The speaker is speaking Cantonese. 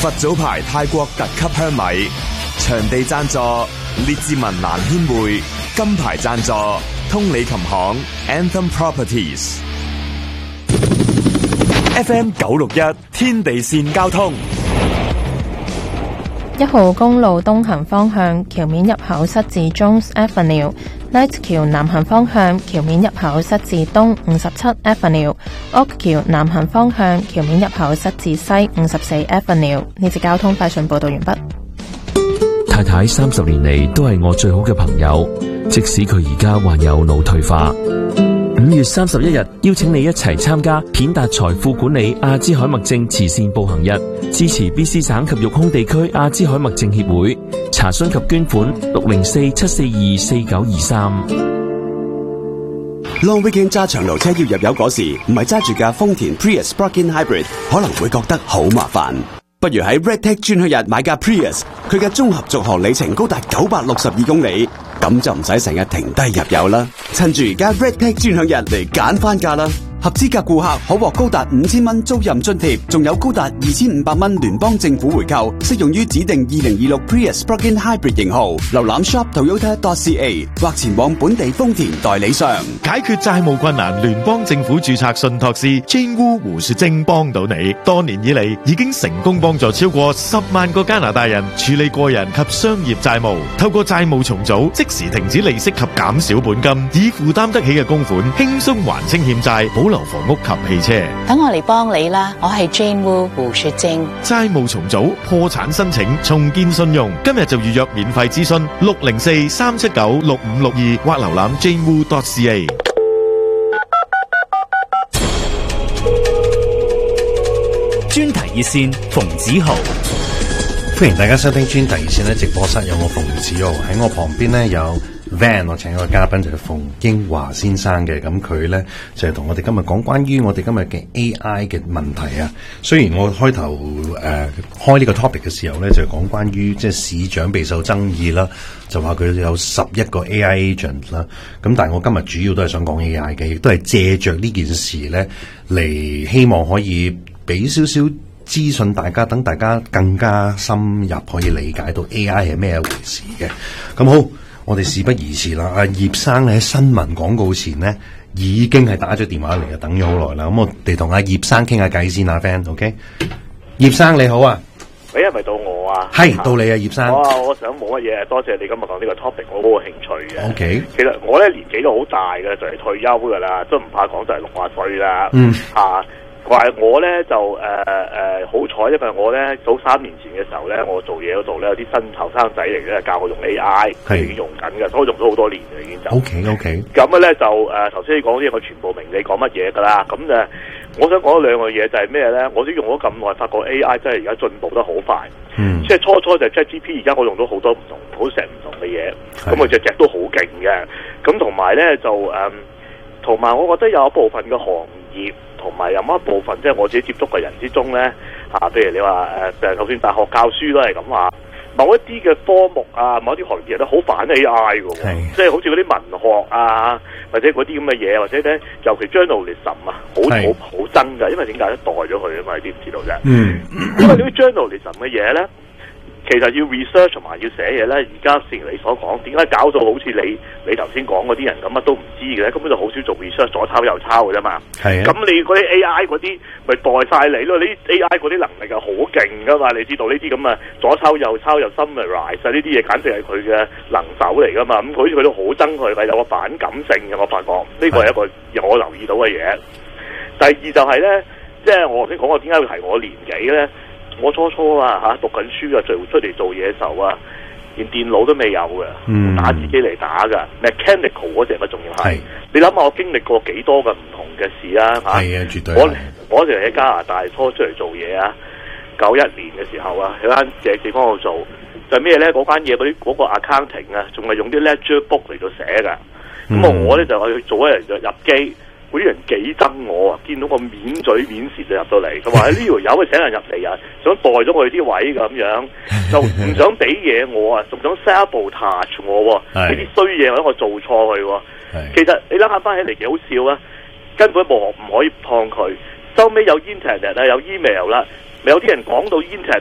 佛祖牌泰國特級香米，場地贊助列治文蘭軒會，金牌贊助通利琴行 Anthem Properties。 FM 961天地線交通。 1號公路東行方向橋面入口塞至 Jones Avenue， Light 橋南行方向橋面入口塞至東57 Avenue， Oak 橋南行方向橋面入口塞至西54 Avenue。 呢節交通快訊報道完畢。 太太30年嚟都係我最好嘅朋友，即使佢而家患有腦退化。5月31日，邀請你一齊參加片達財富管理阿茲海默症慈善步行日，支持 BC 省及育空地區阿茲海默症協會。查詢及捐款604-742-4923。 Long Weekend 揸長途車要入油嗰時，唔係揸住架豐田 Prius Plug-in Hybrid， 可能會覺得好麻煩。不如喺 Redtech 專區日買架 Prius， 佢嘅綜合續航里程高達962公里，咁就唔使成日停低入油啦。趁住而家 Redtech 專享日嚟揀翻價啦！合資格顧客可獲高達5000蚊租賃津貼，仲有高達2500蚊聯邦政府回購，適用於指定2026 Prius Plug-in Hybrid 型號。瀏覽 shop.toyota.ca 或前往本地豐田代理商。 解決債務困難，聯邦政府註冊信託師 Jane Wu 胡雪晶幫到你。多年以嚟已經成功幫助超過10萬個加拿大人處理個人及商業債務，透過債務重組，即時停止利息及減少本金，以負擔得起嘅供款輕鬆還清欠債，保留房屋及汽車。 等我嚟幫你啦，我係 Jane Wu 胡雪晶。 債務重組、破產申請、重建信用，今日就預約免費諮詢604-379-6562或瀏覽 janewu.ca。 專題熱線馮子豪， 歡迎大家收聽專題熱線咧，直播室有我馮子豪，喺我旁邊咧有 Van， 我請一個嘉賓就係馮英華先生嘅，咁佢咧就係同我哋今日講關於我哋今日嘅 AI 嘅問題啊。雖然我開頭開呢個 topic 嘅時候咧，就係講關於即係市長備受爭議啦，就話佢有11個 AI agent 啦。咁但係我今日主要都係想講 AI 嘅，亦都係借着呢件事咧嚟希望可以俾少少資訊大家，等大家更加深入可以理解到 AI 係咩一回事嘅。咁好，我哋事不宜遲啦。阿葉生喺新聞廣告前咧已經係打咗電話嚟嘅，等咗好耐啦。咁我哋同阿葉生傾下偈先啊 ，friend，OK？ 葉生你好啊， 喂，係咪到我啊？ 係到你啊，葉生。 我想冇乜嘢，多謝你今日講呢個 topic， 我好有興趣嘅。 OK， 其實我咧年紀都好大嘅，就嚟退休噶啦，都唔怕講就係60歲啦。怪我咧就好彩，因為我咧早3年前嘅時候咧，我做嘢嗰度咧有啲新後生仔嚟嘅，教我用 AI， 已經用緊嘅，所以用咗好多年嘅已經就。OK。咁咧就頭先你講啲嘢，我全部明你講乜嘢噶啦。咁我想講兩樣嘢就係咩咧？我都用咗咁耐，發覺 AI 真係而家進步得好快。即係初就 ChatGPT， 而家我用咗好多唔同嘅嘢，咁佢隻都好勁嘅。咁同埋咧就同埋我覺得有一部分嘅行業。同埋有一部分即係我自己接觸嘅人之中咧，譬如你話就算大學教書都係咁話，某一啲嘅科目啊，某一啲行業都好反 AI 嘅，即係好似嗰啲文學啊，或者嗰啲咁嘅嘢，或者咧尤其 journalism 啊，好憎㗎，因為點解咧代咗佢啊嘛？你知唔知道啫？因為呢啲 journalism 嘅嘢咧。其實要 research 同埋要寫嘢咧，而家正如你所講，點解搞到好似你頭先講嗰啲人咁乜都唔知嘅咧？根本就好少做 research， 左抄右抄嘅啫嘛。咁你嗰啲 AI 嗰啲咪代晒你咯？你 AI 嗰啲能力係好勁噶嘛？你知道呢啲咁啊，左抄右抄又 summarize 呢啲嘢，簡直係佢嘅能手嚟噶嘛？咁佢都好憎佢，咪有個反感性嘅。我發覺呢個係一個我留意到嘅嘢。第二就係咧，即係我頭先講我點解會提我年紀咧？我初讀緊書啊，出嚟做嘢嘅時候啊，連電腦都未有嘅，打字機嚟打㗎 ，mechanical 嗰隻咪仲要係。你諗下，我經歷過幾多嘅唔同嘅事啊？係啊，絕對。我哋喺加拿大初出嚟做嘢啊，91年嘅時候啊，喺間地方度做，就咩咧？嗰間嘢嗰個 accounting 啊，仲係用啲 ledger book 嚟到寫㗎。咁我咧就去做一日就入機。嗰啲人幾憎我啊！見到個面嘴面舌就入到嚟，佢話：呢條友佢請人入嚟啊，想代咗我哋啲位咁樣，就唔想俾嘢我啊，仲想 sabotage 我喎，呢啲衰嘢或者我做錯佢喎。其實你諗下翻起嚟幾好笑啊！根本唔可以抗拒。收尾有 internet 啊，有 email 啦，咪有啲人講到 internet